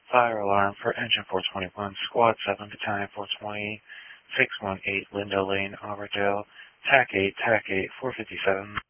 Fire alarm for engine 421, squad 7, battalion 420, 618 Linda Lane, Auburndale, TAC 8, 457.